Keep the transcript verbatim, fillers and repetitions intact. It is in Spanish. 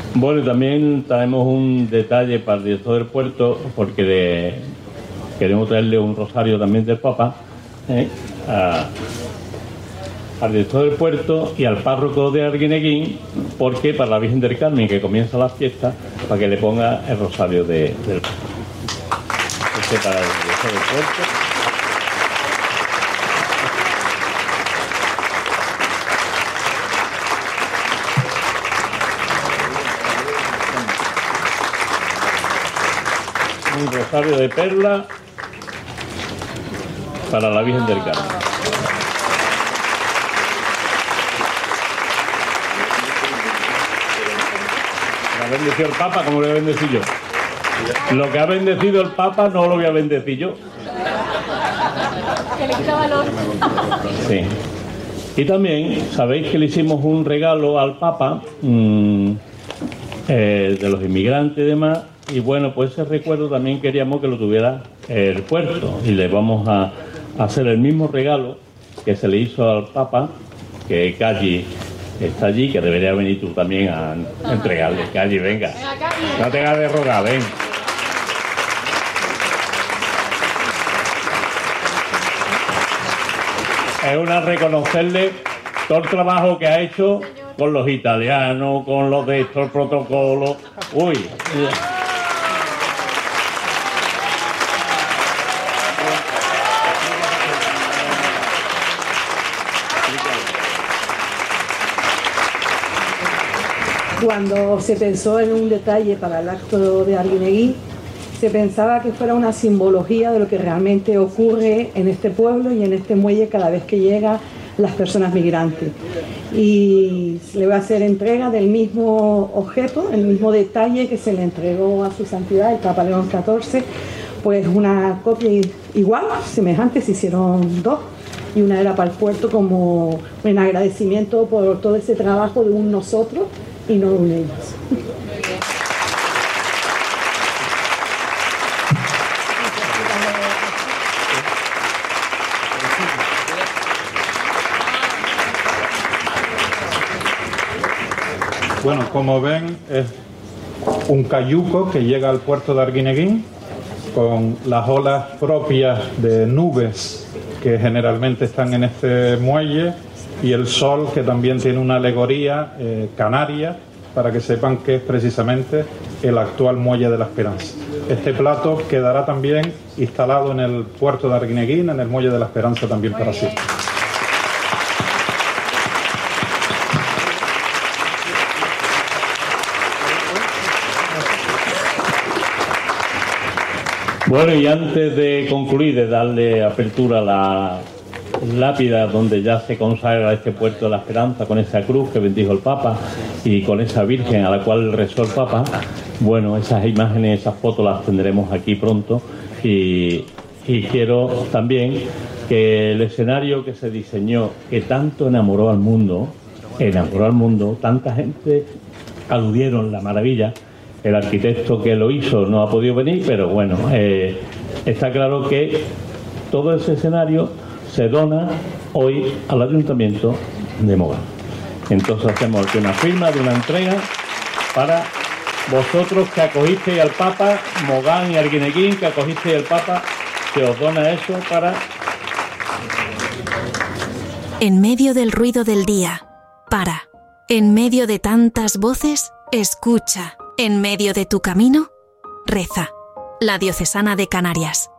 Bueno, y también traemos un detalle para el director del puerto, porque de, queremos traerle un rosario también del Papa, ¿eh? a, al director del puerto y al párroco de Arguineguín, porque para la Virgen del Carmen, que comienza la fiesta, para que le ponga el rosario de, del Papa. Este para el director del puerto. Un rosario de perla para la Virgen del Carmen. ¿Lo ha bendecido el Papa? ¿Cómo lo voy a bendecir yo? Lo que ha bendecido el Papa no lo voy a bendecir yo. Que le quita valor. Sí. Y también sabéis que le hicimos un regalo al Papa mmm, eh, de los inmigrantes y demás. Y bueno, pues ese recuerdo también queríamos que lo tuviera el puerto. Y le vamos a, a hacer el mismo regalo que se le hizo al Papa, que Calli está allí, que debería venir tú también a entregarle. Calli, venga. No te hagas de rogar, ven. Es una reconocerle todo el trabajo que ha hecho con los italianos, con los de estos protocolos. Uy. Cuando se pensó en un detalle para el acto de Arguineguín, se pensaba que fuera una simbología de lo que realmente ocurre en este pueblo y en este muelle cada vez que llegan las personas migrantes. Y le va a hacer entrega del mismo objeto, el mismo detalle que se le entregó a su santidad, el Papa León catorce, pues una copia igual, semejante, se hicieron dos, y una era para el puerto como un agradecimiento por todo ese trabajo de un nosotros y no de un ellos. Bueno, como ven, es un cayuco que llega al puerto de Arguineguín con las olas propias de nubes que generalmente están en este muelle y el sol, que también tiene una alegoría eh, canaria, para que sepan que es precisamente el actual muelle de la Esperanza. Este plato quedará también instalado en el puerto de Arguineguín, en el muelle de la Esperanza también para siempre. Bueno, y antes de concluir, de darle apertura a la lápida donde ya se consagra este puerto de la Esperanza con esa cruz que bendijo el Papa y con esa Virgen a la cual rezó el Papa, bueno, esas imágenes, esas fotos las tendremos aquí pronto y, y quiero también que el escenario que se diseñó, que tanto enamoró al mundo, enamoró al mundo, tanta gente aludieron la maravilla. El arquitecto que lo hizo no ha podido venir, pero bueno, eh, está claro que todo ese escenario se dona hoy al Ayuntamiento de Mogán. Entonces hacemos aquí una firma de una entrega para vosotros que acogisteis al Papa, Mogán y Arguineguín, que acogisteis al Papa, se os dona eso para... En medio del ruido del día, para. En medio de tantas voces, escucha. En medio de tu camino, reza. La Diocesana de Canarias.